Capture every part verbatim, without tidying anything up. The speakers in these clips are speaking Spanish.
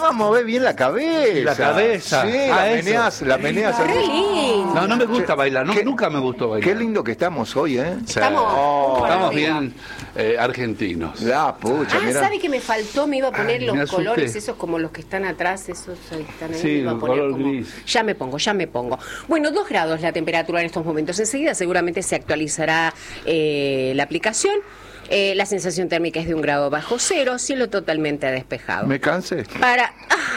a mover bien la cabeza. La cabeza. Sí, ah, la eso. meneas, la meneas. Qué lindo. No, no me gusta bailar, no, Qué- nunca me gustó bailar. Qué lindo que estamos hoy, ¿eh? O sea, Estamos, Oh, estamos arriba. bien eh, argentinos. La pucha, Ah, mira. ¿sabe qué me faltó? Me iba a poner Ay, me los asusté. colores, esos como los que están atrás, esos que están ahí. Sí, me iba a un poner color como- gris. Ya me pongo, ya me pongo. Bueno, dos grados la temperatura en estos momentos. Enseguida seguramente se actualizará eh, la aplicación. Eh, la sensación térmica es de un grado bajo cero, cielo totalmente despejado. ¿Me cansé? Para...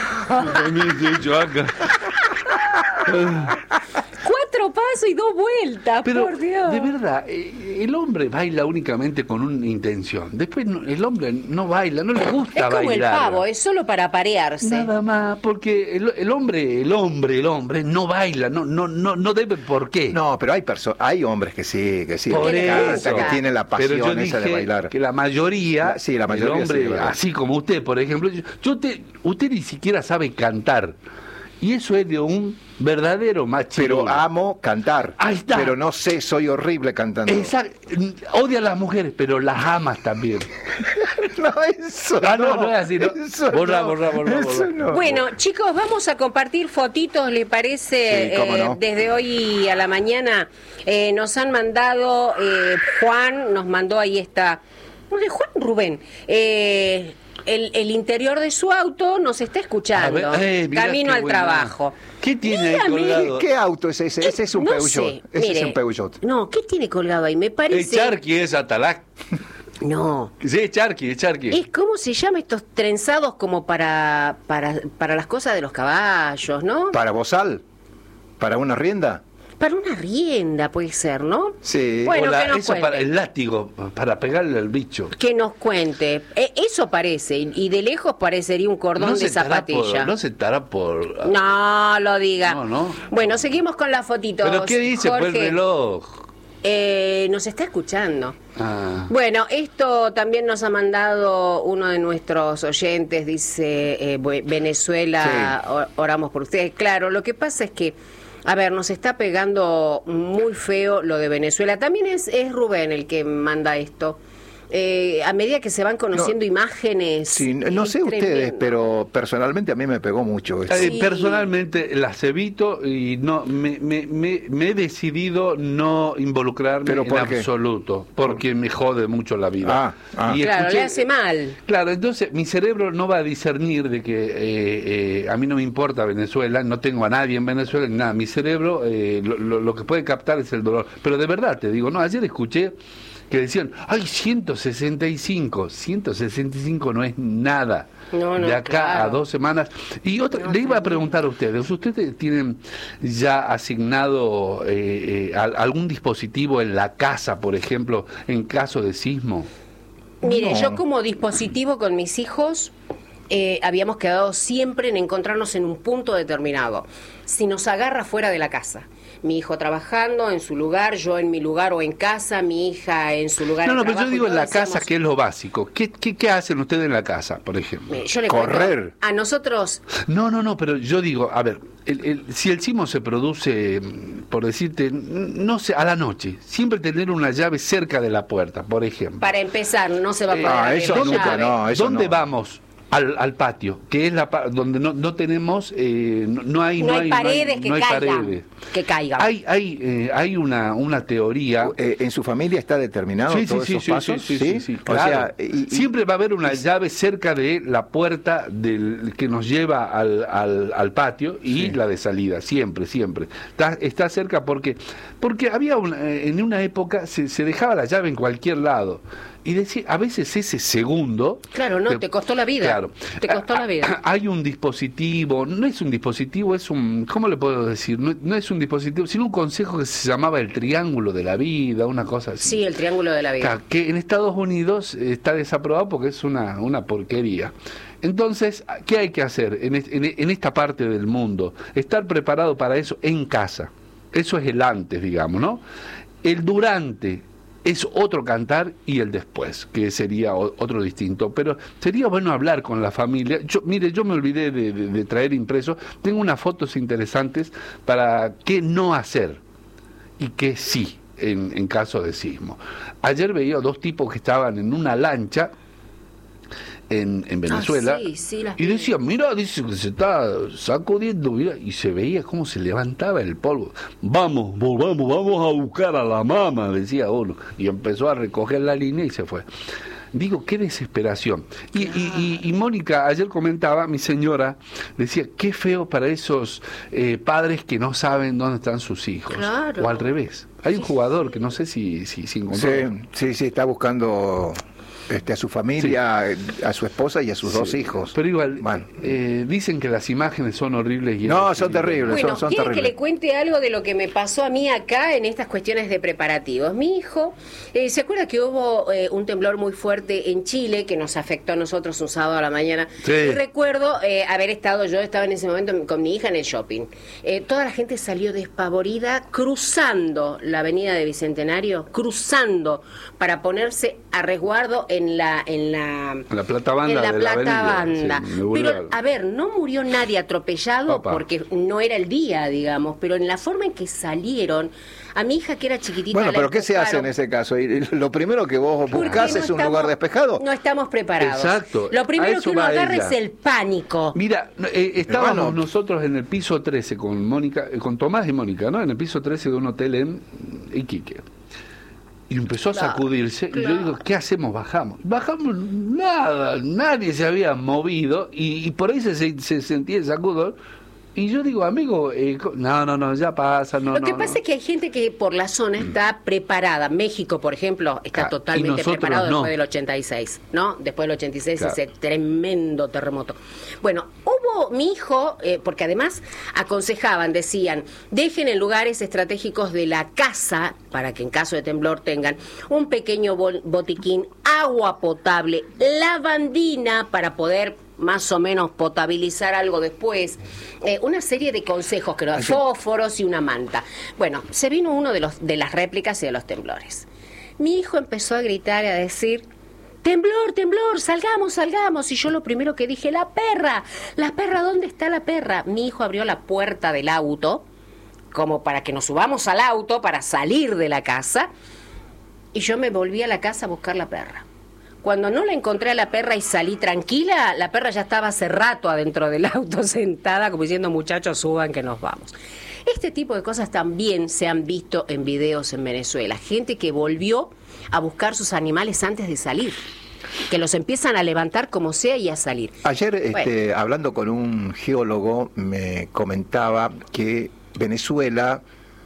Cuatro pasos y dos vueltas, Pero, por Dios. de verdad, eh, el hombre baila únicamente con una intención. Después no- el hombre no baila, no le gusta Es como bailar. el pavo, es solo para aparearse. Nada más, porque el, el hombre, el hombre, el hombre no baila, no, no, no, no debe por qué. No, pero hay perso hay hombres que sí, que sí, Por que canta, eso. que tienen la Pero yo pasión esa de dije bailar. que la mayoría, La- sí, la mayoría el hombre, sí, ¿verdad? así como usted, por ejemplo, yo, yo te, usted ni siquiera sabe cantar. Y eso es de un verdadero macho. Pero amo cantar. Ahí está. Pero no sé, soy horrible cantando. Esa, odia a las mujeres, pero las amas también. No, eso Ah, no, no es así, ¿no? Eso Borra, no, borra, borra, eso borra. no. Bueno, chicos, vamos a compartir fotitos, ¿le parece? Sí, cómo Eh, no. desde hoy a la mañana eh, nos han mandado, eh, Juan nos mandó ahí esta, no sé, Juan Rubén, eh, el, el interior de su auto nos está escuchando, A ver, eh, mirá camino qué al buena. trabajo. ¿Qué tiene ahí Dígame. colgado? ¿Qué auto es ese? Ese es un No Peugeot. sé, Ese mire, es un Peugeot. No, ¿qué tiene colgado ahí? Me El parece... charqui es Atalac. No. Sí, es charqui, es charqui. Es cómo se llama estos trenzados como para, para, para las cosas de los caballos, ¿no? ¿Para bozal? ¿Para una rienda? Para una rienda puede ser, ¿no? Sí. Bueno, O la- que nos eso cuente. para el látigo, para pegarle al bicho. Que nos cuente. Eh, eso parece, y y de lejos parecería un cordón de estará zapatilla. por, no se estará por... No lo diga. No, no. Bueno, seguimos con las fotitos. ¿Pero qué dice pues, el Jorge? reloj? Eh, nos está escuchando. Ah. Bueno, esto también nos ha mandado uno de nuestros oyentes, dice eh, Bu- Venezuela, o- oramos por ustedes. Claro, lo que pasa es que, a ver, nos está pegando muy feo lo de Venezuela. También es, es Rubén el que manda esto. Eh, a medida que se van conociendo No. imágenes. Sí, no es sé ustedes, tremendo. pero personalmente a mí me pegó mucho esto. Eh, Sí. Personalmente las evito y no me, me, me, me he decidido no involucrarme ¿Pero en por qué? absoluto, porque me jode mucho la vida. Ah, ah. Y Claro, escuché- le hace mal. Claro, entonces mi cerebro no va a discernir de que eh, eh, a mí no me importa Venezuela, no tengo a nadie en Venezuela, ni nada. Mi cerebro eh, lo, lo- lo que puede captar es el dolor. Pero de verdad te digo, no, ayer escuché que decían, ay, ciento sesenta y cinco, ciento sesenta y cinco no es nada. No, no, de acá claro. a dos semanas. Y otra, No, le iba a tremendo. preguntar a ustedes, ¿ustedes tienen ya asignado eh, eh, al- algún dispositivo en la casa, por ejemplo, en caso de sismo? Mire, No. yo como dispositivo con mis hijos eh, habíamos quedado siempre en encontrarnos en un punto determinado. Si nos agarra fuera de la casa, mi hijo trabajando en su lugar, yo en mi lugar o en casa, mi hija en su lugar No, de no, pero yo trabajo, y digo en todo la casa, decíamos, que es lo básico. ¿Qué, qué, qué hacen ustedes en la casa, por ejemplo? mire, yo le Correr. cuento, a nosotros, No, no, no, pero yo digo, a ver, el- el- si el sismo se produce, mm, por decirte, n- no sé, a la noche, siempre tener una llave cerca de la puerta, por ejemplo. para empezar, no se va a Eh, poder ah, abrir eso la nunca, llave. no. eso ¿Dónde no. vamos? Al, al patio, que es la pa- donde no, no tenemos, eh, no, no hay, No hay paredes que no hay caigan, paredes. que caigan. Hay, hay, eh, hay una, una teoría. Eh, ¿En su familia está determinado Sí, sí, todos sí, esos sí, pasos? sí, sí, sí, sí, O claro. sea, y- y- siempre va a haber una llave cerca de la puerta del que nos lleva al, al, al patio y Sí. la de salida, siempre, siempre. Está, está cerca porque porque había una, eh, en una época se, se dejaba la llave en cualquier lado. Y decía, a veces ese segundo... Claro, no, te costó la vida. Claro. Te costó la vida. Hay un dispositivo, no es un dispositivo, es un... ¿Cómo le puedo decir? No, no es un dispositivo, sino un consejo que se llamaba el triángulo de la vida, una cosa así. Sí, el triángulo de la vida. Claro, que en Estados Unidos está desaprobado porque es una, una porquería. Entonces, ¿qué hay que hacer en, es- en, en esta parte del mundo? Estar preparado para eso en casa. Eso es el antes, digamos, ¿no? El durante es otro cantar y el después, que sería o- otro distinto. Pero sería bueno hablar con la familia. Yo, mire, yo me olvidé de, de- de traer impreso. Tengo unas fotos interesantes para qué no hacer y qué sí en, en caso de sismo. Ayer veía dos tipos que estaban en una lancha en, en Venezuela. Ah, sí, sí, las y decía, mira, dice que se está sacudiendo, mira, y se veía cómo se levantaba el polvo. Vamos, volvamos, vamos a buscar a la mamá, decía uno. Y empezó a recoger la línea y se fue. Digo, qué desesperación. Y, claro. y, y, y Mónica ayer comentaba, mi señora, decía, qué feo para esos eh, padres que no saben dónde están sus hijos. Claro. O al revés. Hay un jugador que no sé si, si, si encontró. Sí, sí, sí, está buscando este, a su familia, sí. a su esposa y a sus sí. dos hijos. Pero igual, bueno. eh, dicen que las imágenes son horribles. Y no, son terribles. Bueno, son, son ¿quieren terribles. que le cuente algo de lo que me pasó a mí acá en estas cuestiones de preparativos? Mi hijo, eh, ¿se acuerda que hubo eh, un temblor muy fuerte en Chile que nos afectó a nosotros un sábado a la mañana? Sí. Y recuerdo eh, haber estado, yo estaba en ese momento con mi hija en el shopping. Eh, toda la gente salió despavorida cruzando la avenida de Bicentenario, cruzando para ponerse a resguardo en la en la, la plata banda en la de plata la banda. Sí, pero a ver, no murió nadie atropellado Opa. porque no era el día, digamos, pero en la forma en que salieron, a mi hija que era chiquitita. Bueno, pero la ¿qué se hace en ese caso? Y lo primero que vos buscás no es un estamos, lugar despejado. No estamos preparados. Exacto. Lo primero que uno agarra ella. es el pánico. Mira, eh, estábamos bueno. nosotros en el piso trece con Mónica, eh, con Tomás y Mónica, ¿no? En el piso trece de un hotel en Iquique. Y empezó a sacudirse, claro, claro. Y yo digo, ¿qué hacemos? Bajamos. Bajamos nada, nadie se había movido, y, y por ahí se, se sentía el sacudo. Y yo digo, amigo, eh, no, no, no, ya pasa, no, Lo que no, pasa no. es que hay gente que por la zona está preparada. México, por ejemplo, está ah, totalmente preparado no. después del ochenta y seis, ¿no? Después del ochenta y seis, claro. Ese tremendo terremoto. Bueno, hubo mi hijo, eh, porque además aconsejaban, decían, dejen en lugares estratégicos de la casa, para que en caso de temblor tengan un pequeño botiquín, agua potable, lavandina para poder más o menos potabilizar algo después, eh, una serie de consejos, que eran fósforos y una manta. Bueno, se vino uno de los de las réplicas y de los temblores. Mi hijo empezó a gritar y a decir, temblor, temblor, salgamos, salgamos. Y yo lo primero que dije, la perra, la perra, ¿dónde está la perra? Mi hijo abrió la puerta del auto, como para que nos subamos al auto, para salir de la casa, y yo me volví a la casa a buscar la perra. Cuando no la encontré a la perra y salí tranquila, la perra ya estaba hace rato adentro del auto sentada, como diciendo, muchachos, suban que nos vamos. Este tipo de cosas también se han visto en videos en Venezuela. Gente que volvió a buscar sus animales antes de salir, que los empiezan a levantar como sea y a salir. Ayer, este, bueno. hablando con un geólogo, me comentaba que Venezuela,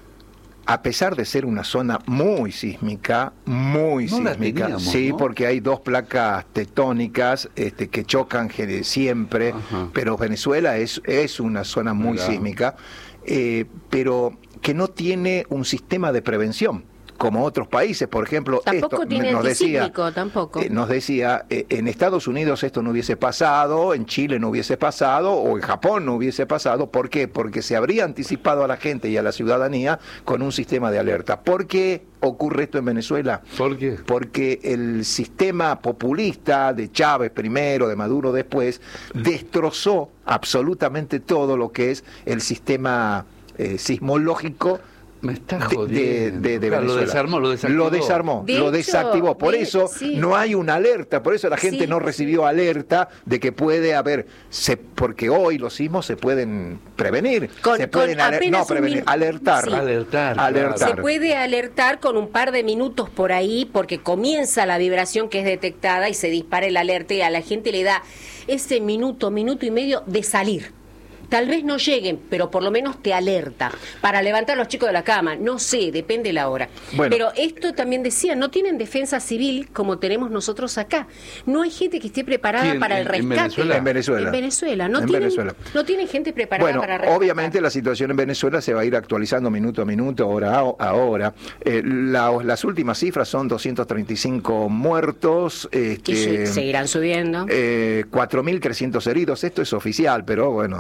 a pesar de ser una zona muy sísmica, muy no sísmica, sí, ¿no? Porque hay dos placas tectónicas este, que chocan siempre, ajá, pero Venezuela es, es una zona muy Mirá. sísmica, eh, pero que no tiene un sistema de prevención como otros países, por ejemplo, tampoco esto tiene nos decía, tampoco. Eh, nos decía, eh, en Estados Unidos esto no hubiese pasado, en Chile no hubiese pasado, o en Japón no hubiese pasado. ¿Por qué? Porque se habría anticipado a la gente y a la ciudadanía con un sistema de alerta. ¿Por qué ocurre esto en Venezuela? ¿Por qué? Porque el sistema populista de Chávez primero, de Maduro después, destrozó absolutamente todo lo que es el sistema eh, sismológico. Me está jodiendo. De, de, de claro, lo desarmó, lo desactivó. Lo desarmó, de lo hecho, desactivó. Por de, eso sí. no hay una alerta, por eso la gente sí, no recibió sí. alerta de que puede haber, se, porque hoy los sismos se pueden prevenir, con, se pueden aler, no prevenir, alertar, sí. alertar, alertar. Se puede alertar con un par de minutos por ahí, porque comienza la vibración que es detectada y se dispara el alerta y a la gente le da ese minuto, minuto y medio de salir. Tal vez no lleguen, pero por lo menos te alerta para levantar a los chicos de la cama. No sé, depende la hora. Bueno. Pero esto también decía, no tienen defensa civil como tenemos nosotros acá. No hay gente que esté preparada ¿Quién? para el rescate. ¿En Venezuela? En Venezuela. En Venezuela. No, en tienen, Venezuela. no tienen gente preparada bueno, para rescatar. Obviamente la situación en Venezuela se va a ir actualizando minuto a minuto, hora a hora. Eh, la, las últimas cifras son doscientos treinta y cinco muertos. Este, y seguirán subiendo. Eh, cuatro mil trescientos heridos. Esto es oficial, pero bueno,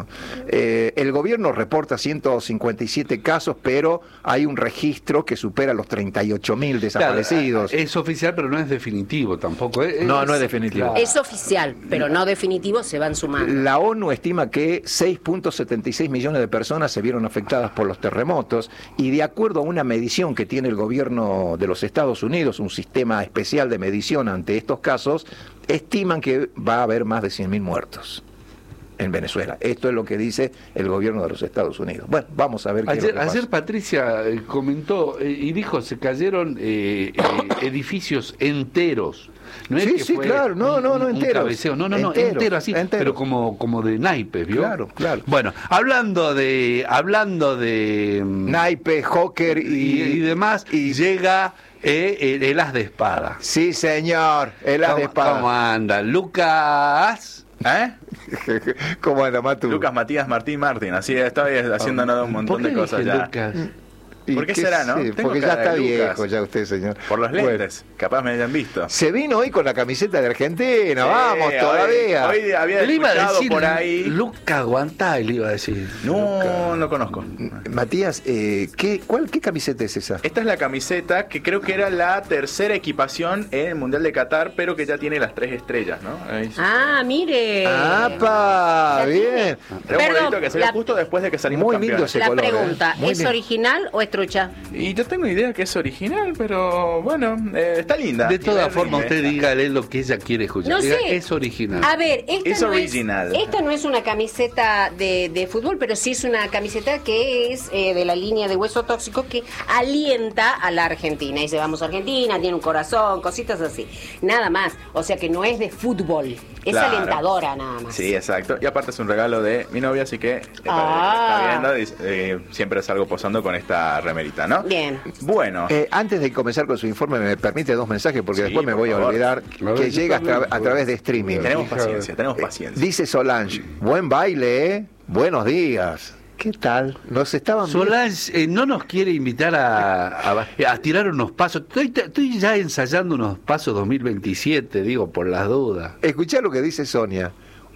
Eh, el gobierno reporta ciento cincuenta y siete casos, pero hay un registro que supera los treinta y ocho mil desaparecidos. Claro, es oficial, pero no es definitivo tampoco. Es, no, no es definitivo. Claro. Es oficial, pero no definitivo, se van sumando. La ONU estima que seis punto setenta y seis millones de personas se vieron afectadas por los terremotos, y de acuerdo a una medición que tiene el gobierno de los Estados Unidos, un sistema especial de medición ante estos casos, estiman que va a haber más de cien mil muertos en Venezuela. Esto es lo que dice el gobierno de los Estados Unidos. Bueno, vamos a ver qué ayer, es lo que pasa. Ayer Patricia eh, comentó eh, y dijo, se cayeron eh, eh, edificios enteros. No es sí, que sí, fue claro, no, no, no, un, enteros. Un cabeceo. No, no, no, enteros, entero así, enteros. pero como, como de naipes, ¿vio? Claro, claro. Bueno, hablando de, hablando de naipe, hocker y, y, y demás, y llega eh, el, el as de espada. Sí, señor, el as de espada. ¿Cómo anda? Lucas. ¿Eh? ¿Cómo anda, Matu? Lucas Matías Martín Martín, así estaba haciendo un montón de cosas ya. Lucas? ¿Por qué, qué será, no? Sí, porque ya está viejo ya usted, señor. Por los lentes, bueno, capaz me hayan visto. Se vino hoy con la camiseta de Argentina, sí, vamos, todavía. Hoy, hoy había le iba a decir por ahí. Lucas Guantay, le iba a decir. No, Luca. no conozco. Matías, eh, ¿qué, cuál, ¿qué camiseta es esa? Esta es la camiseta que creo que era la tercera equipación en el Mundial de Qatar, pero que ya tiene las tres estrellas, ¿no? Ahí. Ah, mire. ¡Apa! Bien. Era un modelito que salió la... justo después de que salimos muy campeones. lindo ese La color, pregunta, ¿eh? ¿es bien. original o es trucha? Y yo tengo idea que es original, pero bueno, eh, está linda. De todas formas, linda, usted dígale lo que ella quiere escuchar. No Diga, sé. es original. A ver, esta, Es no original. Es, esta no es una camiseta de, de fútbol, pero sí es una camiseta que es eh, de la línea de Hueso Tóxico, que alienta a la Argentina. Dice, vamos a Argentina, tiene un corazón, cositas así. Nada más. O sea que no es de fútbol. Es Claro. alentadora nada más. Sí, exacto. Y aparte es un regalo de mi novia, así que eh, Ah. está viendo, eh, siempre salgo posando con esta remerita, ¿no? Bien. Bueno. Eh, antes de comenzar con su informe, me permite dos mensajes porque Sí, después me por voy a favor. olvidar A ver, que yo llega a, también, tra- a través de streaming. Tenemos paciencia, tenemos paciencia. Dice Solange, buen baile, ¿eh? Buenos días. ¿Qué tal? Nos estaban viendo. Solange eh, no nos quiere invitar a, a, a tirar unos pasos. Estoy, estoy ya ensayando unos pasos dos mil veintisiete, digo, por las dudas. Escuchá lo que dice Sonia.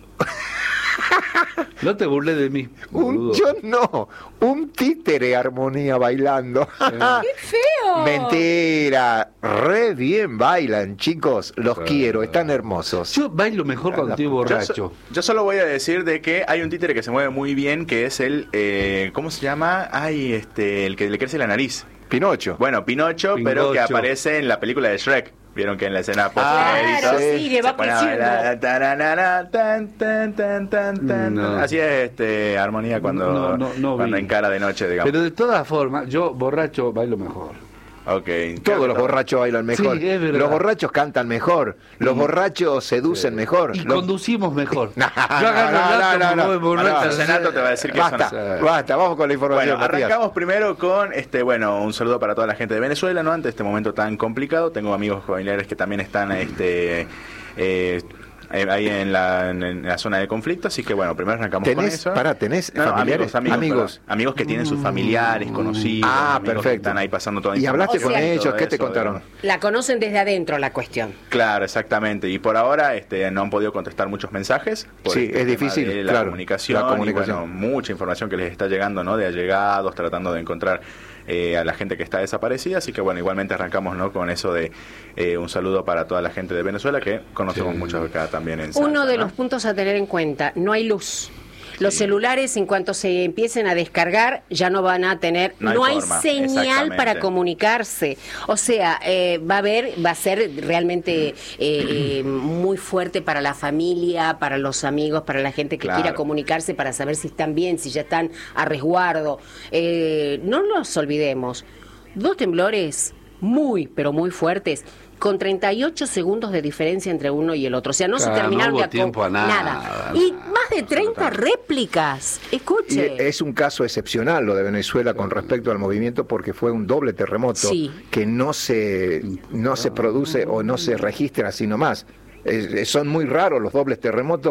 No te burles de mí, Un, boludo. yo no, un títere Armonía bailando. ¡Qué feo! Mentira, re bien bailan, chicos, los Ah. quiero, están hermosos. Yo bailo mejor cuando estoy Yo, borracho. so- yo solo voy a decir de que hay un títere que se mueve muy bien, que es el, eh, ¿cómo se llama? Ay, este, el que le crece la nariz. Pinocho. Bueno, Pinocho, Pinocho. pero que aparece en la película de Shrek. Vieron que en la escena post Claro, sí. sí, le va se pone a creciendo. bailar, taranana, tan, tan, tan, tan, tan. No. Así es este Armonía cuando, No, no, no cuando vi. encara de noche, digamos. Pero de todas formas, yo borracho bailo mejor. Okay. Todos los borrachos bailan mejor. Sí, es verdad. Los borrachos cantan mejor. Los borrachos seducen mejor. Y Los- conducimos mejor. No, Yo agarro no, el no, auto, no, me no. voy borracho. No, Renato te va a decir que Basta, eso no. basta, vamos con la información. Bueno, Matías. arrancamos primero con este, bueno, un saludo para toda la gente de Venezuela, ¿no? Ante este momento tan complicado. Tengo amigos familiares que también están este eh, eh, ahí en la, en, en la zona de conflicto, así que bueno, primero arrancamos con ¿Tenés, eso. pará, tenés No, no, familiares? amigos, amigos, Amigos. perdón. Amigos que tienen sus familiares, conocidos, Ah, amigos que perfecto. están ahí pasando toda ¿Y hablaste O sea, con ellos? todo ¿Qué te eso, contaron? digamos. La conocen desde adentro la cuestión. Claro, exactamente. Y por ahora este, no han podido contestar muchos mensajes. Por Sí, este es tema difícil, de la, claro, comunicación, la comunicación. Y, bueno, mucha información que les está llegando, ¿no? De allegados, tratando de encontrar eh, a la gente que está desaparecida. Así que bueno, igualmente arrancamos, ¿no? Con eso de eh, un saludo para toda la gente de Venezuela que conocemos Sí. muchos acá también en Uno Salta, de ¿no? los puntos a tener en cuenta, no hay luz. Los celulares, en cuanto se empiecen a descargar, ya no van a tener, No no hay hay, forma, señal exactamente. para comunicarse. O sea, eh, va a haber, va a ser realmente eh, eh, muy fuerte para la familia, para los amigos, para la gente que Claro. quiera comunicarse para saber si están bien, si ya están a resguardo. Eh, no nos olvidemos, dos temblores muy, pero muy fuertes, con treinta y ocho segundos de diferencia entre uno y el otro. O sea, no Claro, se terminaron no hubo de aco- tiempo a nada, Y nada, más de treinta réplicas. Y Escuche. es un caso excepcional lo de Venezuela con respecto al movimiento porque fue un doble terremoto Sí. que no se no se produce o no se registra así nomás. Es- es- son muy raros los dobles terremotos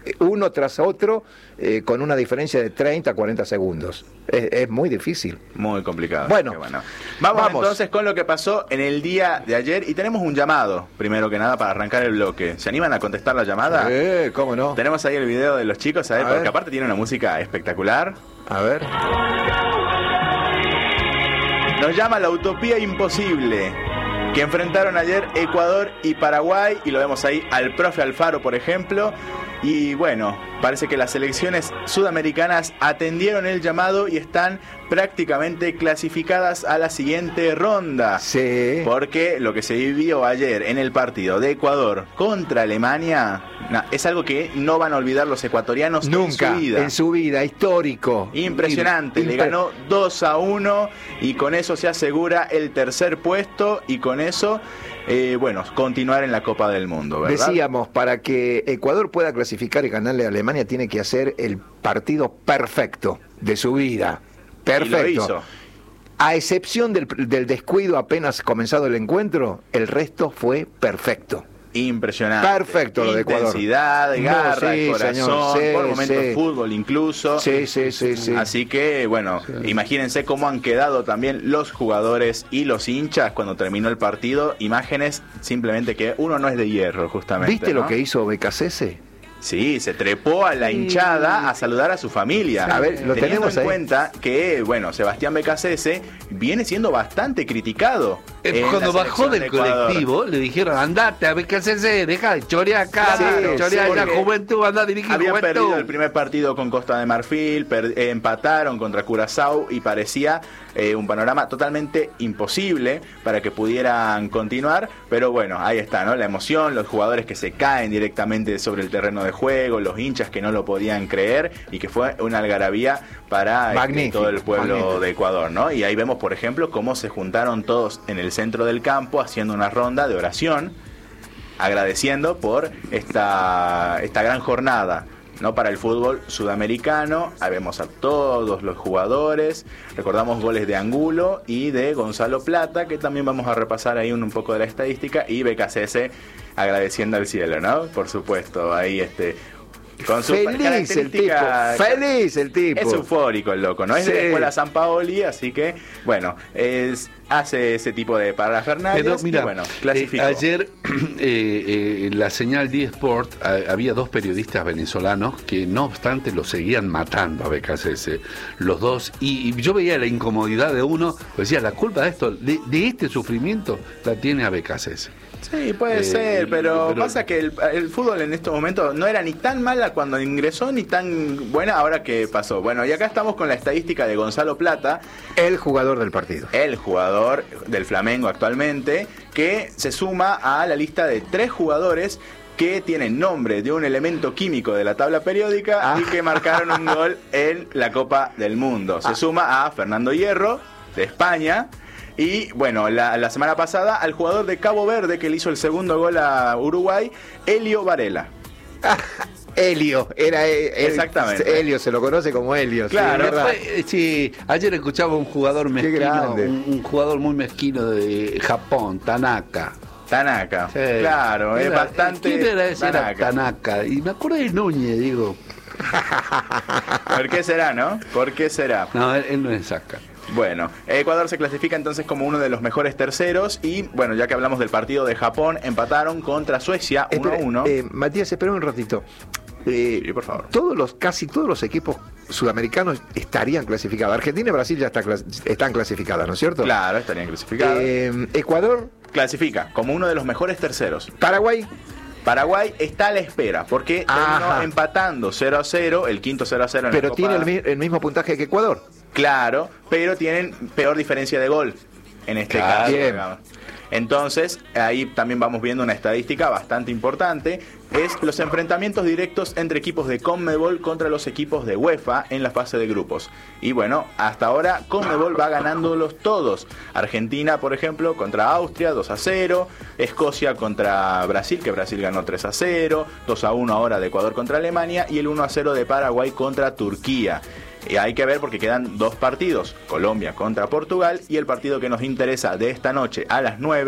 uno tras otro eh, con una diferencia de treinta, cuarenta segundos. Es, es muy difícil. Muy complicado. Bueno, bueno. Vamos, vamos entonces con lo que pasó en el día de ayer y tenemos un llamado, primero que nada, para arrancar el bloque. ¿Se animan a contestar la llamada? Eh, ¿cómo no? Tenemos ahí el video de los chicos, a ver, a porque ver. Aparte tiene una música espectacular. A ver. Nos llama la utopía imposible que enfrentaron ayer Ecuador y Paraguay, y lo vemos ahí al profe Alfaro, por ejemplo. Y bueno, parece que las selecciones sudamericanas atendieron el llamado y están prácticamente clasificadas a la siguiente ronda. Sí. Porque lo que se vivió ayer en el partido de Ecuador contra Alemania no, es algo que no van a olvidar los ecuatorianos nunca en su vida. En su vida, histórico. Impresionante, Impre- le ganó dos a uno y con eso se asegura el tercer puesto y con eso... Eh, bueno, continuar en la Copa del Mundo, ¿verdad? Decíamos, para que Ecuador pueda clasificar y ganarle a Alemania, tiene que hacer el partido perfecto de su vida. Perfecto. Y lo hizo. A excepción del, del descuido apenas comenzado el encuentro, el resto fue perfecto. Impresionante. Perfecto lo de Ecuador. Intensidad, garra, no, sí, corazón, señor, sí, por momentos sí. fútbol incluso. Sí, sí, sí, sí. Así que, bueno, sí. Imagínense cómo han quedado también los jugadores y los hinchas cuando terminó el partido. Imágenes simplemente que uno no es de hierro, justamente. ¿Viste ¿no? lo que hizo Becasese? Sí, se trepó a la hinchada a saludar a su familia. A ver, lo teniendo tenemos en ahí. cuenta que, bueno, Sebastián Becasese viene siendo bastante criticado. Eh, cuando bajó del de colectivo, le dijeron, andate a Becasese, deja de chorear acá, claro, chorear sí, la juventud, anda a dirigir habían juventud. perdido el primer partido con Costa de Marfil, per, eh, empataron contra Curazao y parecía eh, un panorama totalmente imposible para que pudieran continuar, pero bueno, ahí está, ¿no? La emoción, los jugadores que se caen directamente sobre el terreno de juego, los hinchas que no lo podían creer y que fue una algarabía para este, todo el pueblo magnífico. De Ecuador, ¿no? Y ahí vemos, por ejemplo, cómo se juntaron todos en el centro del campo haciendo una ronda de oración, agradeciendo por esta, esta gran jornada, ¿no? Para el fútbol sudamericano. Ahí vemos a todos los jugadores, recordamos goles de Angulo y de Gonzalo Plata, que también vamos a repasar ahí un, un poco de la estadística, y Becasese agradeciendo al cielo, ¿no? Por supuesto, ahí este... Con su feliz el tipo, feliz el tipo. Es eufórico el loco, ¿no? Es sí. de la escuela San Paoli, así que, bueno, es, hace ese tipo de parafernalias. Pero mira, y bueno, clasificó. Eh, ayer eh, eh, en la señal D Sport eh, había dos periodistas venezolanos que no obstante lo seguían matando a Becasese, los dos, y, y yo veía la incomodidad de uno, pues decía, la culpa de esto, de, de este sufrimiento, la tiene a Becasese. Sí, puede eh, ser, pero, pero pasa que el, el fútbol en estos momentos no era ni tan mala cuando ingresó, ni tan buena ahora que pasó. Bueno, y acá estamos con la estadística de Gonzalo Plata. El jugador del partido. El jugador del Flamengo actualmente, que se suma a la lista de tres jugadores que tienen nombre de un elemento químico de la tabla periódica ah. y que marcaron un gol en la Copa del Mundo. Se ah. suma a Fernando Hierro, de España. Y bueno, la, la semana pasada al jugador de Cabo Verde que le hizo el segundo gol a Uruguay, Elio Varela. Ah, Helio, era el, exactamente. Helio, se lo conoce como Helio. Claro, sí, después, sí, ayer escuchaba un jugador mezquino, un, un jugador muy mezquino de Japón, Tanaka. Tanaka, sí, claro, era, es bastante. ¿Quién era ese? Tanaka. Era Tanaka. Y me acuerdo de Núñez, digo. ¿Por qué será, no? ¿Por qué será? No, él, él no es Saca. Bueno, Ecuador se clasifica entonces como uno de los mejores terceros y bueno, ya que hablamos del partido de Japón, empataron contra Suecia uno a uno. Eh, Matías, espera un ratito. Eh, sí, por favor. Todos los, casi todos los equipos sudamericanos estarían clasificados. Argentina y Brasil ya está, están clasificadas, ¿no es cierto? Claro, estarían clasificadas. Eh, Ecuador clasifica como uno de los mejores terceros. Paraguay. Paraguay está a la espera porque Ajá. terminó empatando cero a cero, el quinto cero a cero en Pero la tiene Copa... el, el mismo puntaje que Ecuador. Claro, pero tienen peor diferencia de gol en este claro. caso. Bien. Digamos. Entonces, ahí también vamos viendo una estadística bastante importante, es los enfrentamientos directos entre equipos de CONMEBOL contra los equipos de UEFA en la fase de grupos. Y bueno, hasta ahora CONMEBOL va ganándolos todos. Argentina, por ejemplo, contra Austria, dos a cero. Escocia contra Brasil, que Brasil ganó tres a cero. dos a uno ahora de Ecuador contra Alemania. Y el uno a cero de Paraguay contra Turquía. Y hay que ver porque quedan dos partidos, Colombia contra Portugal y el partido que nos interesa de esta noche a las nueve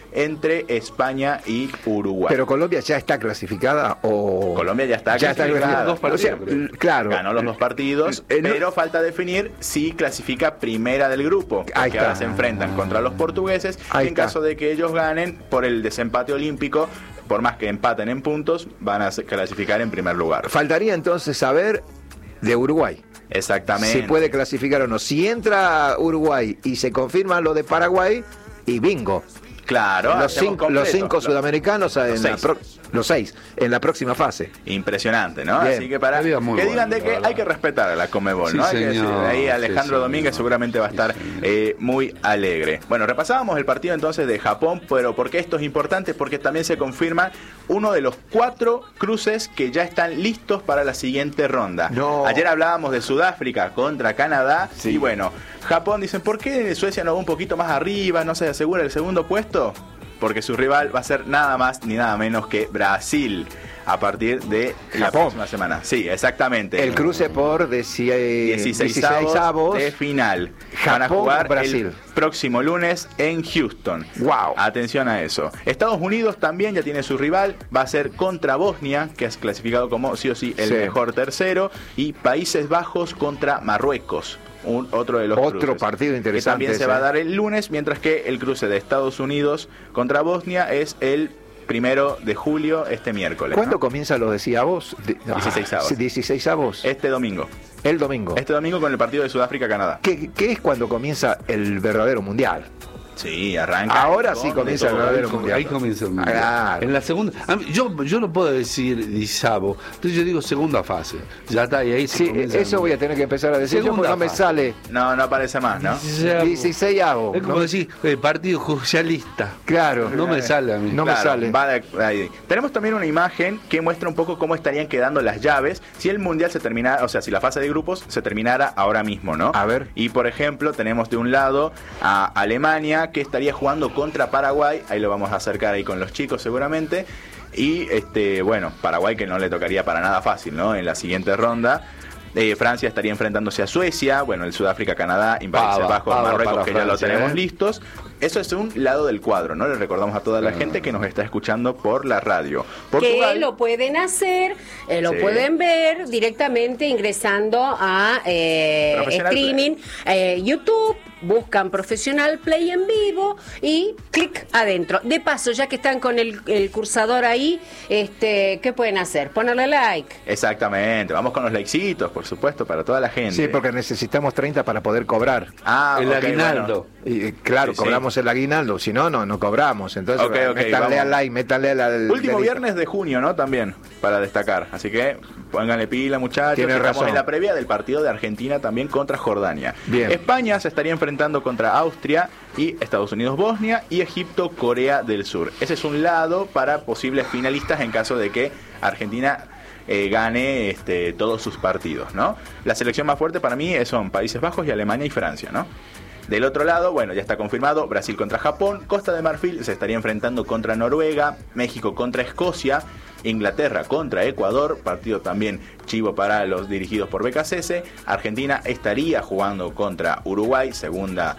entre España y Uruguay. Pero Colombia ya está clasificada o Colombia ya está ya clasificada. Está dos partidos, o sea, claro. Ganó los dos partidos, eh, pero no. falta definir si clasifica primera del grupo, porque ahora se enfrentan contra los portugueses. Ahí y en está. caso de que ellos ganen por el desempate olímpico, por más que empaten en puntos, van a clasificar en primer lugar. Faltaría entonces saber de Uruguay. Exactamente. Si puede clasificar o no. Si entra Uruguay y se confirma lo de Paraguay, y bingo. Claro, los cinco, completo, los cinco los, sudamericanos los en seis. la pro, los seis en la próxima fase. Impresionante, ¿no? Bien. Así que para que bueno, digan de que verdad. hay que respetar a la Conmebol, Sí, ¿no? Hay que señor. decir, ahí Alejandro Sí, Domínguez señor. seguramente va a estar Sí, eh, muy alegre. Bueno, repasábamos el partido entonces de Japón, pero ¿por qué esto es importante? Porque también se confirma uno de los cuatro cruces que ya están listos para la siguiente ronda. No. Ayer hablábamos de Sudáfrica contra Canadá, Sí. y bueno, Japón dicen, ¿por qué Suecia no va un poquito más arriba, no se asegura el segundo puesto? Porque su rival va a ser nada más ni nada menos que Brasil a partir de la Japón. próxima semana. Sí, exactamente. El cruce por dieciséis avos de final. Japón, Van a jugar Brasil. el próximo lunes en Houston. Wow. Atención a eso. Estados Unidos también ya tiene su rival. Va a ser contra Bosnia, que es clasificado como sí o sí el Sí. mejor tercero. Y Países Bajos contra Marruecos. Un, otro de los Otro cruces, partido interesante que también se ese. va a dar el lunes, mientras que el cruce de Estados Unidos contra Bosnia es el primero de julio, este miércoles. ¿Cuándo ¿no? comienza los decíavos? dieciseisavos. dieciséisavos. Este domingo. El domingo. Este domingo con el partido de Sudáfrica-Canadá. ¿Qué, ¿Qué es cuando comienza el verdadero mundial? Sí, arranca. Ahora con sí de comienza el todo. verdadero Ahí, mundial. ahí comienza el mundial. Claro. En la segunda, a mí- yo, yo no puedo decir disabo, entonces yo digo segunda fase. Ya está, y ahí se Sí, comienza el eso voy a mundial. tener que empezar a decir yo porque Segunda no me fase. sale No, no aparece más, ¿no? Disabo. dieciséisavo. Es como ¿no? decir, eh, partido socialista. Claro. No me sale a mí. No me Claro, sale. va de ahí. Tenemos también una imagen que muestra un poco cómo estarían quedando las llaves si el mundial se terminara, o sea, si la fase de grupos se terminara ahora mismo, ¿no? A ver. Y por ejemplo, tenemos de un lado a Alemania, que estaría jugando contra Paraguay. Ahí lo vamos a acercar ahí con los chicos seguramente. Y este, bueno, Paraguay, que no le tocaría para nada fácil, ¿no? En la siguiente ronda. Eh, Francia estaría enfrentándose a Suecia, bueno, el Sudáfrica, Canadá, y Países Pava, Bajos, pava Marruecos, para que ya lo Francia, tenemos ¿eh? listos. Eso es un lado del cuadro, ¿no? Le recordamos a toda la gente que nos está escuchando por la radio. Portugal, Que lo pueden hacer, eh, lo Sí. pueden ver directamente ingresando a eh, Professional streaming, eh, YouTube, buscan Profesional Play en vivo y clic adentro. De paso, ya que están con el, el cursador ahí, este, ¿qué pueden hacer? Ponerle like. Exactamente, vamos con los likecitos, por supuesto, para toda la gente. Sí, porque necesitamos treinta para poder cobrar. Ah, El ok, aguinaldo. bueno. Y, eh, claro, Sí, sí. cobramos el aguinaldo, si no, no, no cobramos. Entonces, Ok, ok, métanle vamos. al like, métanle al... al- Último dedito. viernes de junio, ¿no? También, para destacar. Así que pónganle pila, muchachos. Tiene Estamos razón. en la previa del partido de Argentina también contra Jordania. Bien. España se estaría enfrentando contra Austria y Estados Unidos, Bosnia y Egipto, Corea del Sur. Ese es un lado para posibles finalistas en caso de que Argentina eh, gane este, todos sus partidos, ¿no? La selección más fuerte para mí son Países Bajos y Alemania y Francia, ¿no? Del otro lado, bueno, ya está confirmado, Brasil contra Japón, Costa de Marfil se estaría enfrentando contra Noruega, México contra Escocia, Inglaterra contra Ecuador, partido también chivo para los dirigidos por B K C S, Argentina estaría jugando contra Uruguay, segunda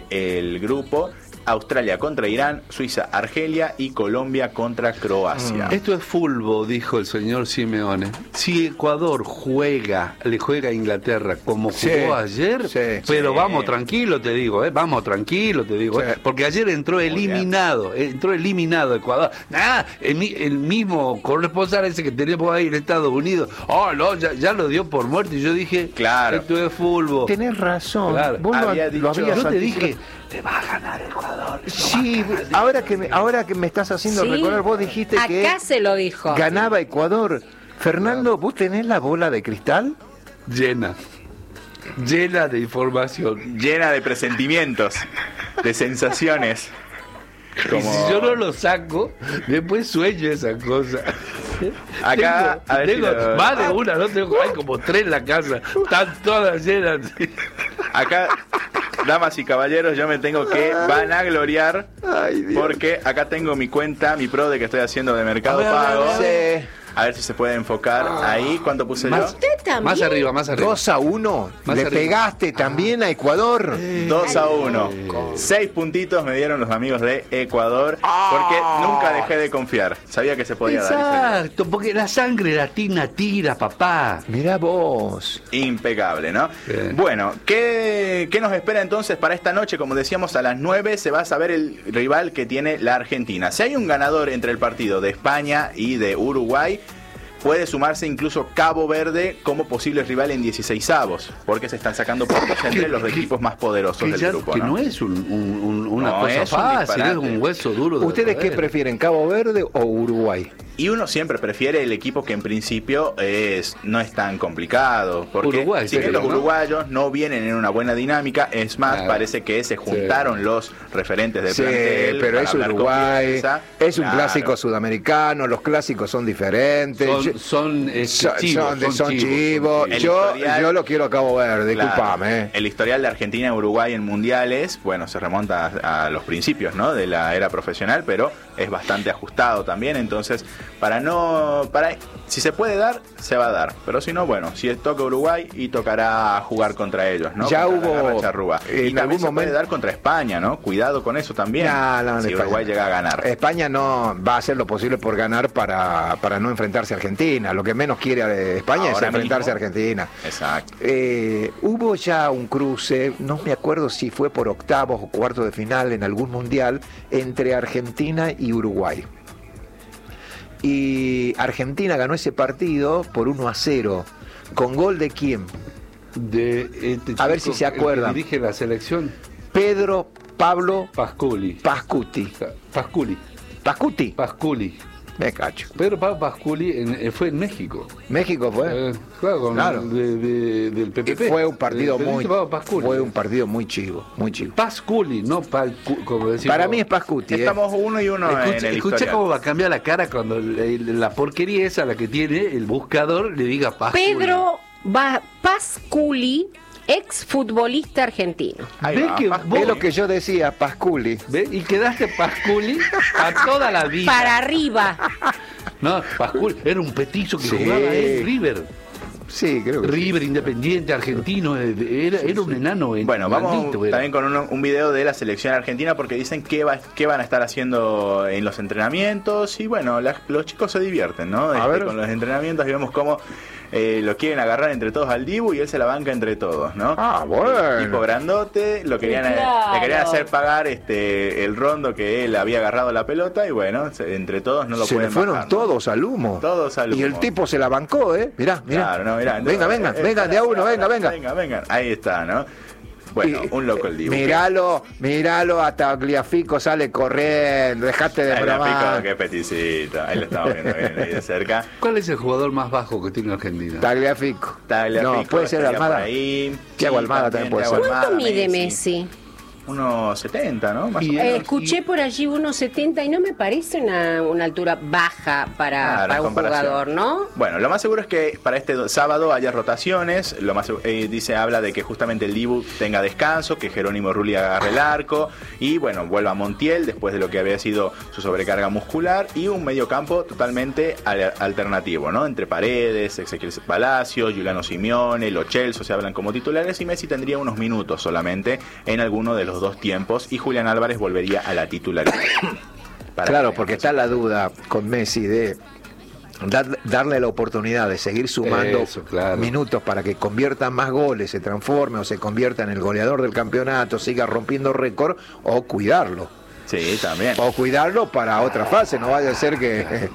del grupo, Australia contra Irán, Suiza, Argelia y Colombia contra Croacia. Esto es fútbol, dijo el señor Simeone. Si Ecuador juega, le juega a Inglaterra como Sí, jugó ayer, sí, pero sí. vamos tranquilo, te digo, ¿eh? vamos tranquilo, te digo, Sí. ¿eh? Porque ayer entró eliminado, entró eliminado Ecuador. Ah, el, mi- el mismo corresponsal ese que tenemos ahí en Estados Unidos, oh, no, ya, ya lo dio por muerto. Y yo dije, Claro. esto es fútbol. Tenés razón. Claro. Vos lo, Había lo dicho- habías Yo te anticipado. dije, te va a ganar Ecuador. Sí, ahora que me, ahora que me estás haciendo Sí. recordar, vos dijiste que Acá se lo dijo. ganaba Ecuador. Fernando, ¿vos tenés la bola de cristal? Llena, llena de información. Llena de presentimientos, de sensaciones. Y Como- si yo no lo saco, después sueño esa cosa. Acá, a ver si tengo lo- más de una, no tengo, hay como tres en la casa, están todas llenas. Acá damas y caballeros, yo me tengo que vanagloriar. Ay, Dios. Porque acá tengo mi cuenta, mi pro de que estoy haciendo de Mercado A ver, a ver, Pago. a ver. Sí. A ver si se puede enfocar ahí. ¿Cuánto puse Más, yo? ¿Usted también? más arriba, más arriba. dos a uno. Más Le arriba. pegaste también a Ecuador. dos a uno. Seis puntitos me dieron los amigos de Ecuador. Porque nunca dejé de confiar. Sabía que se podía dar. Exacto, porque la sangre latina tira, papá. Mirá vos. Impecable, ¿no? Bien. Bueno, ¿qué, ¿qué nos espera entonces para esta noche? Como decíamos, a las nueve se va a saber el rival que tiene la Argentina. Si hay un ganador entre el partido de España y de Uruguay, puede sumarse incluso Cabo Verde como posible rival en dieciseisavos, porque se están sacando puntos entre Que- los que- equipos más poderosos Que, del ya- grupo, que ¿no? no es un- un- un- una No, cosa es un fácil, disparate. es un hueso duro. de ¿Ustedes qué roer. prefieren, Cabo Verde o Uruguay? Y uno siempre prefiere el equipo que en principio es no es tan complicado, porque Uruguay, si bien pero, los ¿no? uruguayos no vienen en una buena dinámica, es más, Claro. parece que se juntaron los referentes del Sí, plantel pero para es hablar con Uruguay, Bielsa. es un Claro. clásico sudamericano, los clásicos son diferentes. Yo- Son, son, este, son, chivos, son de- son son chivos, chivos. son El Yo, historial- yo lo quiero a Cabo Verde, Claro. disculpame. eh. El historial de Argentina y Uruguay en mundiales, bueno, se remonta a, a los principios, ¿no? De la era profesional, pero es bastante ajustado también, entonces para no, para si se puede dar, se va a dar, pero si no, bueno, si toca Uruguay y tocará jugar contra ellos, ¿no? Ya Contra la hubo, garra charrúa. en Y también algún se puede momento- dar contra España, ¿no? Cuidado con eso también. No, no, si España Uruguay no. llega a ganar. España no va a hacer lo posible por ganar para, para no enfrentarse a Argentina. Lo que menos quiere eh, España Ahora es enfrentarse mismo. a Argentina. Exacto. Eh, hubo ya un cruce, no me acuerdo si fue por octavos o cuartos de final en algún mundial, entre Argentina y Uruguay. Y Argentina ganó ese partido por uno a cero. ¿Con gol de quién? De este A ver chico si se el que acuerdan. dirige la selección, Pedro Pablo Pasculi. Pascuti. Pasculi. Pascuti. Pasculi. Me cacho. Pedro Pablo Pasculi en- eh, fue en México. México fue. Eh, claro, con Claro. de- de- del P P P. Y fue un partido Eh, muy Pedro Pablo Pasculi. fue un partido muy chivo, muy chivo. Pasculi, no Palcu, como decimos. Para mí es Pascuti. ¿eh? Estamos uno y uno en Escucha, el escucha historial. cómo va a cambiar la cara cuando le- la porquería esa la que tiene el buscador le diga Pasculi. Pedro Ba- Pasculi, exfutbolista argentino. Ahí ¿Ves va, que Pasculi. vos- Es lo que yo decía, Pasculi. ¿Ves? Y quedaste Pasculi a toda la vida. Para arriba. No, Pasculi era un petizo que Sí. jugaba en River. Sí, creo que sí. River Independiente Argentino, eh, era, era un enano. en- Bueno, vamos maldito era. también con un, un video de la selección argentina porque dicen qué, va, qué van a estar haciendo en los entrenamientos y bueno, la- los chicos se divierten, ¿no? Este, ver. con los entrenamientos y vemos cómo eh, lo quieren agarrar entre todos al Dibu y él se la banca entre todos, ¿no? Ah, bueno. Tipo grandote, lo querían, Claro. le querían hacer pagar este el rondo que él había agarrado la pelota y bueno, se- entre todos no lo Se pueden le fueron bajar, ¿no? todos al humo. Todos al Y el humo. tipo se la bancó, ¿eh? Mirá, mirá. Claro, no, mirá, venga, no, venga, eh, venga, de a uno, venga, venga. Venga, venga. Ahí está, ¿no? Bueno, Y- un loco el Dibu. Miralo, miralo, hasta Tagliafico sale corriendo, dejate de Ahí la bromar. pico, qué peticito. Ahí lo estamos viendo bien ahí de cerca. ¿Cuál es el jugador más bajo que tiene Argentina? Tagliafico. Tagliafico No, puede ser estaría por Almada. ahí. Thiago Almada también puede Thiago ser. ¿Cuánto Almada, mide Messi? Unos setenta, ¿no? Más o Y menos. Eh, Bueno, escuché y- por allí unos setenta y no me parece una, una altura baja para, Ah, la para un comparación. jugador, ¿no? Bueno, lo más seguro es que para este do- sábado haya rotaciones. Lo más segu- eh, dice, habla de que justamente el Dibu tenga descanso, que Jerónimo Rulli agarre el arco y bueno, vuelva Montiel después de lo que había sido su sobrecarga muscular y un mediocampo totalmente al- alternativo, ¿no? Entre Paredes, Ezequiel Palacios, Giuliano Simeone, Lo Celso se hablan como titulares y Messi tendría unos minutos solamente en alguno de los dos tiempos y Julián Álvarez volvería a la titularidad. Para Claro, que- porque está la duda con Messi de dar- darle la oportunidad de seguir sumando Eso, claro. minutos para que convierta más goles, se transforme o se convierta en el goleador del campeonato, siga rompiendo récord, o cuidarlo. Sí, también. O cuidarlo para otra fase, no vaya a ser que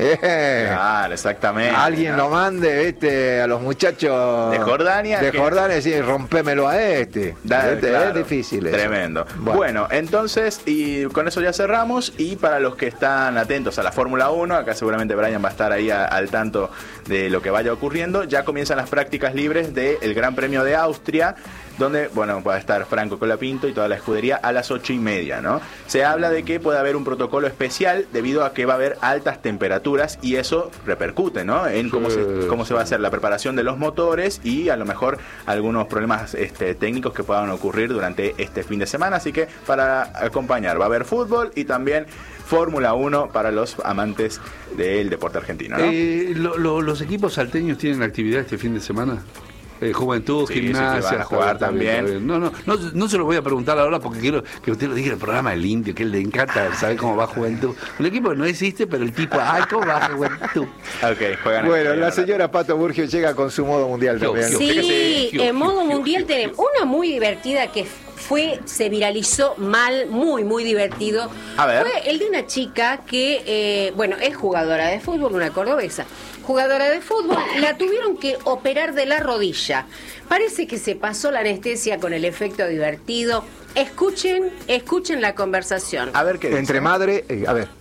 eh, Claro, exactamente. alguien ¿no? lo mande, viste, a los muchachos De Jordania, de que- Jordania y decir, rompémelo a este. Da- Este claro, es difícil eso. Tremendo. Bueno. Bueno. entonces, y con eso ya cerramos. Y para los que están atentos a la Fórmula uno, acá seguramente Brian va a estar ahí a- al tanto de lo que vaya ocurriendo. Ya comienzan las prácticas libres del Gran Premio de Austria. donde, bueno, va a estar Franco Colapinto y toda la escudería a las ocho y media, ¿no? Se habla de que puede haber un protocolo especial debido a que va a haber altas temperaturas y eso repercute, ¿no? En cómo, sí. se, cómo se va a hacer la preparación de los motores y a lo mejor algunos problemas este, técnicos que puedan ocurrir durante este fin de semana. Así que para acompañar va a haber fútbol y también Fórmula uno para los amantes del deporte argentino, ¿no? Eh, lo, lo, ¿Los equipos salteños tienen actividad este fin de semana? Eh, juventud, sí, gimnasia, sí, sí, van a jugar también. también. No, no, no, no se lo voy a preguntar ahora porque quiero que usted lo diga en el programa del Indio, que él le encanta saber cómo va Juventud. Un equipo que no existe, pero el tipo, ay, ¿cómo va Juventud? Ok, juegan. Bueno, la señora Pato Burgio llega con su modo mundial también. Sí, en modo mundial tenemos una muy divertida que fue, se viralizó mal, muy, muy divertido. A ver. Fue el de una chica que, eh, bueno, es jugadora de fútbol, una cordobesa. Jugadora de fútbol, la tuvieron que operar de la rodilla. Parece que se pasó la anestesia con el efecto divertido. Escuchen, escuchen la conversación. A ver qué dice. Entre madre, eh, a ver.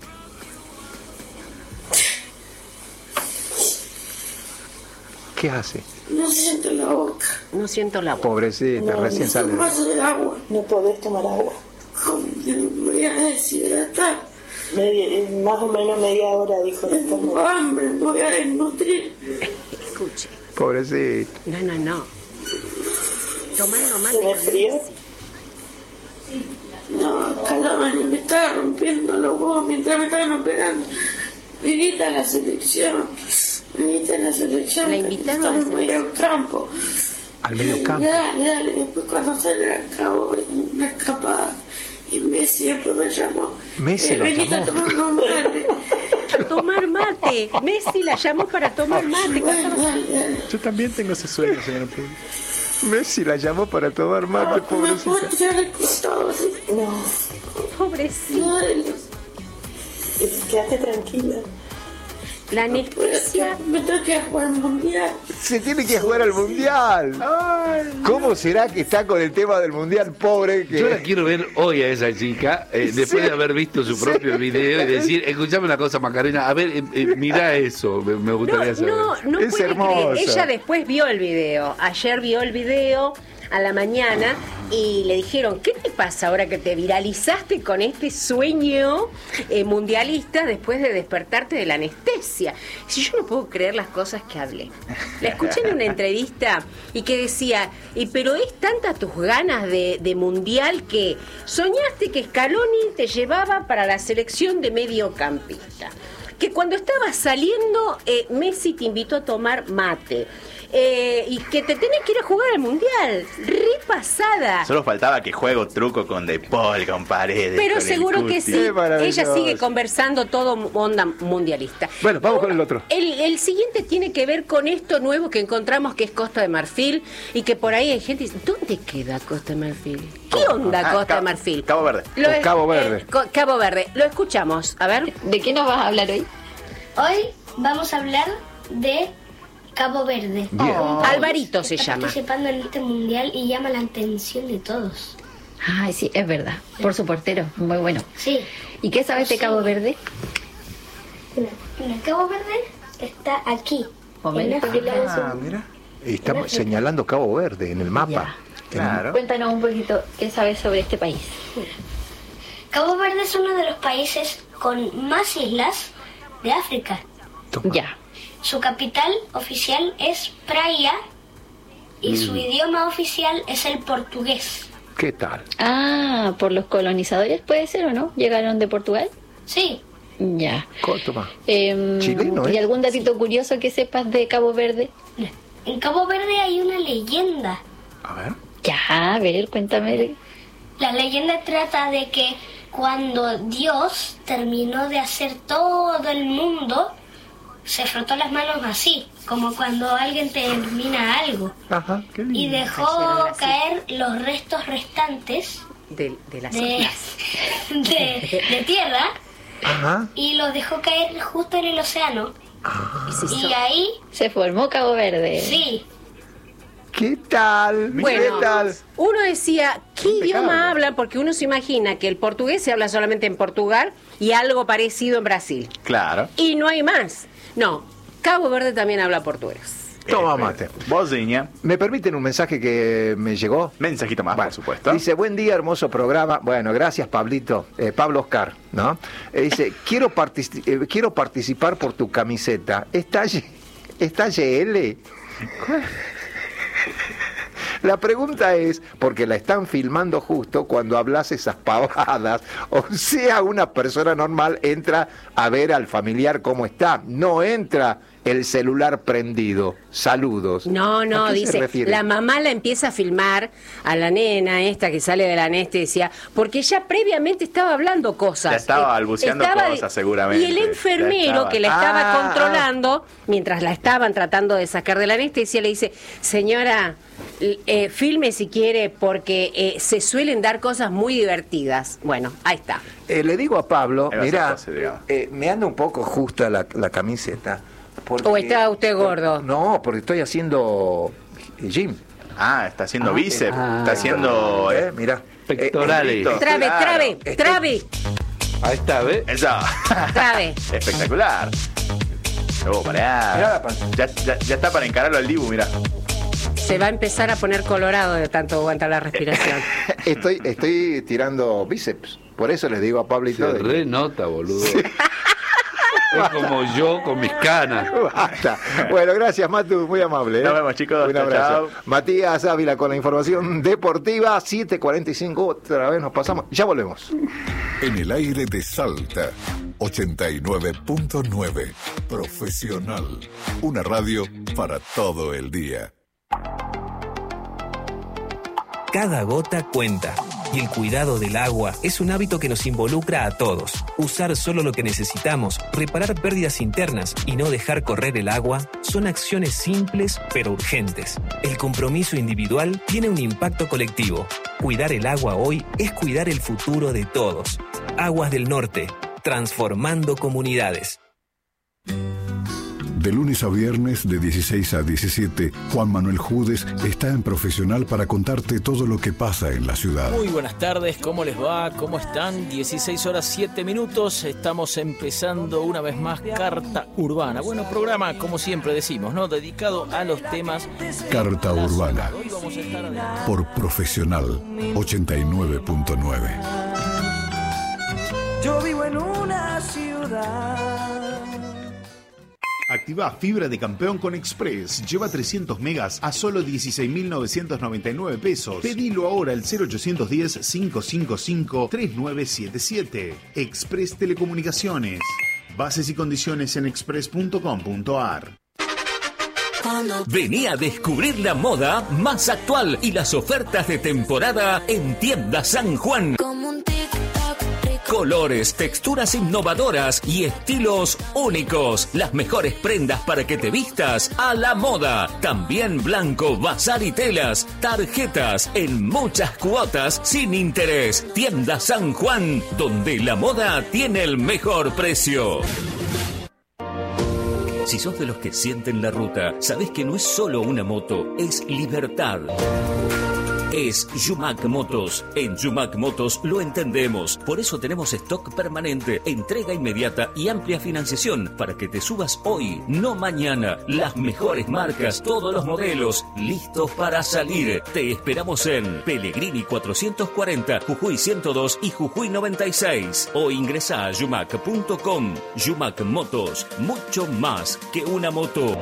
¿Qué hace? No siento la boca. No siento la voz. Pobrecita, No, recién no sale. tomo vaso de agua. No podés tomar agua. ¿Cómo que me voy a deshidratar? Media, más o menos media hora, dijo. Tengo hambre, me voy a desnutrir. Escuche. Pobrecita. No, no, no. Tomando mate. ¿Tenés frío? No, acá la mañana me estaba rompiendo los huevos mientras me estaban operando. Me invita a la selección. Me invita a la selección. La invitaron a la Estamos medio en campo. Al medio campo. Dale, dale. Después cuando sale a cabo una escapada. Y Messi siempre me llamó. Messi eh, lo venite llamó. a tomar un mate. Tomar mate. Messi la llamó para tomar mate. Dale, dale, dale. Yo también tengo ese sueño, señor. Messi la llamó para tomar mate, Me puedo pobrecita. tirar al costado así. No, Pobrecito. Dale. quédate tranquila. La anestesia. Me tengo que jugar al mundial. Se tiene que jugar al mundial. ¿Cómo será que está con el tema del mundial, pobre? Que... Yo la quiero ver hoy a esa chica, eh, después Sí. de haber visto su propio Sí. video y decir, escuchame una cosa, Macarena, a ver, eh, eh, mirá eso, me, me No, gustaría saber. no, no Es puede hermosa. creer. Ella después vio el video. Ayer vio el video a la mañana y le dijeron, ¿qué te pasa ahora que te viralizaste con este sueño eh, mundialista después de despertarte de la anestesia? Si yo no puedo creer las cosas que hablé. La escuché en una entrevista y que decía, y pero es tanta tus ganas de, de mundial que soñaste que Scaloni te llevaba para la selección de mediocampista. Que cuando estabas saliendo, eh, Messi te invitó a tomar mate. Eh, y que te tenés que ir a jugar al mundial. Repasada. Solo faltaba que juego truco con De Paul, con Paredes. Pero con el seguro que Cuti. sí. Qué maravilloso. Ella sigue conversando todo onda mundialista. Bueno, vamos con el otro. El, el siguiente tiene que ver con esto nuevo que encontramos, que es Costa de Marfil, y que por ahí hay gente que dice, ¿dónde queda Costa de Marfil? ¿Qué onda Ah, Costa Cabo- de Marfil? Cabo Verde. Lo O es- Cabo Verde. eh, Co- Cabo Verde. Lo escuchamos. A ver. ¿De qué nos vas a hablar hoy? Hoy vamos a hablar de Cabo Verde. Bien. Un país Alvarito que se está llama. participando en este mundial y llama la atención de todos. Ay, sí, es verdad. Por su portero, muy bueno. Sí. ¿Y qué sabes de Cabo Verde? Mira, mira, Cabo Verde está aquí. O en menos. África del Sur. Ah, mira. Estamos señalando Cabo Verde en el mapa. Ya. En el- Claro. Cuéntanos un poquito qué sabes sobre este país. Cabo Verde es uno de los países con más islas de África. Toma. Ya. Su capital oficial es Praia y su idioma oficial es el portugués. ¿Qué tal? Ah, por los colonizadores puede ser o no? ¿Llegaron de Portugal? Sí, Ya. Co- Toma. Em, Chileno, ¿eh? ¿Y algún datito curioso que sepas de Cabo Verde? en Cabo Verde hay una leyenda. A ver. Ya, a ver, cuéntame. La leyenda trata de que cuando Dios terminó de hacer todo el mundo, se frotó las manos así, como cuando alguien termina algo, Ajá, qué lindo. y dejó Cayeron así. caer los restos restantes De, de las de, islas. de, de tierra Ajá. y los dejó caer justo en el océano. Y se hizo- Y ahí, Se formó Cabo Verde. sí, ¿Qué tal? Bueno, ¿Qué tal? uno decía, ¿qué Impecable. idioma hablan? Porque uno se imagina que el portugués se habla solamente en Portugal y algo parecido en Brasil. Claro. Y no hay más. No, Cabo Verde también habla portugués. Toma mate. Vos, Diña. ¿Me permiten un mensaje que me llegó? Mensajito más, bueno, por supuesto. Dice, buen día, hermoso programa. Bueno, gracias, Pablito. Eh, Pablo Oscar, ¿no? Eh, dice, quiero, partici- eh, quiero participar por tu camiseta. ¿Está, está G L? La pregunta es, porque la están filmando justo cuando hablas esas pavadas, o sea, una persona normal entra a ver al familiar cómo está, no entra el celular prendido. Saludos. No, no, ¿A qué se dice, refiere? la mamá la empieza a filmar a la nena esta que sale de la anestesia, porque ya previamente estaba hablando cosas. Ya estaba Eh, balbuceando estaba- cosas, seguramente. Y el enfermero Ya estaba. que la estaba Ah, controlando, mientras la estaban tratando de sacar de la anestesia, le dice, señora, l- eh, filme si quiere, porque eh, se suelen dar cosas muy divertidas. Bueno, ahí está. Eh, le digo a Pablo, Ahí va a ser mira, fácil, digamos. eh, me anda un poco justa la, la camiseta. Porque, ¿O está usted gordo? No, porque estoy haciendo gym. Ah, está haciendo Ah, bíceps. ah, está haciendo. Eh, Eh, mira. Pectorales. eh, Trabe, claro. trabe, trabe, Ahí está, ¿ves? Eso. trabe. Espectacular. Oh, pará. Mirá la panza. Ya, ya, ya está para encararlo al Dibu, mira. Se va a empezar a poner colorado de tanto aguantar la respiración. Estoy, estoy tirando bíceps. Por eso les digo a Pablo y Se todo. renota, boludo. Es como yo con mis canas. Basta. Bueno, gracias, Matu, muy amable. ¿eh? Nos vemos, chicos. Un Chao, abrazo. chao. Matías Ávila con la información deportiva, siete cuarenta y cinco, otra vez nos pasamos. Ya volvemos. En el aire de Salta, ochenta y nueve punto nueve. Profesional. Una radio para todo el día. Cada gota cuenta. Y el cuidado del agua es un hábito que nos involucra a todos. Usar solo lo que necesitamos, reparar pérdidas internas y no dejar correr el agua son acciones simples pero urgentes. El compromiso individual tiene un impacto colectivo. Cuidar el agua hoy es cuidar el futuro de todos. Aguas del Norte, transformando comunidades. De lunes a viernes, de dieciséis a diecisiete, Juan Manuel Judes está en Profesional para contarte todo lo que pasa en la ciudad. Muy buenas tardes, ¿cómo les va? ¿Cómo están? dieciséis horas siete minutos, estamos empezando una vez más Carta Urbana. Bueno, programa, como siempre decimos, ¿no? Dedicado a los temas... Carta de la Urbana. ciudad. Hoy vamos a estar... Por Profesional, ochenta y nueve punto nueve. Yo vivo en una ciudad. Activa fibra de campeón con Express. Lleva trescientos megas a solo dieciséis mil novecientos noventa y nueve pesos. Pedilo ahora al cero ochocientos diez, cinco cinco cinco, tres nueve siete siete. Express Telecomunicaciones. Bases y condiciones en express punto com punto a r. Vení a descubrir la moda más actual y las ofertas de temporada en Tienda San Juan. Colores, texturas innovadoras y estilos únicos. Las mejores prendas para que te vistas a la moda. También blanco, bazar y telas. Tarjetas en muchas cuotas sin interés. Tienda San Juan, donde la moda tiene el mejor precio. Si sos de los que sienten la ruta, sabés que no es solo una moto, es libertad. Es Yumac Motos. En Yumac Motos lo entendemos. Por eso tenemos stock permanente, entrega inmediata y amplia financiación para que te subas hoy, no mañana. Las mejores marcas, todos los modelos, listos para salir. Te esperamos en Pellegrini cuatrocientos cuarenta, Jujuy ciento dos y Jujuy noventa y seis. O ingresa a yumac punto com. Yumac Motos, mucho más que una moto.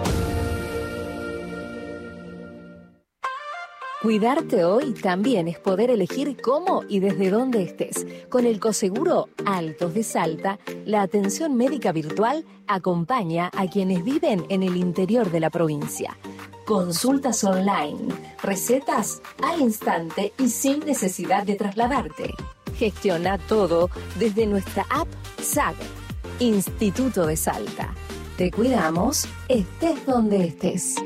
Cuidarte hoy también es poder elegir cómo y desde dónde estés. Con el Coseguro Altos de Salta, la atención médica virtual acompaña a quienes viven en el interior de la provincia. Consultas online, recetas al instante y sin necesidad de trasladarte. Gestiona todo desde nuestra app S A G, Instituto de Salta. Te cuidamos, estés donde estés.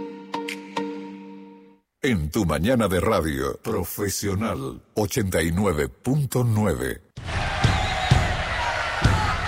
En tu mañana de radio, Profesional ochenta y nueve punto nueve.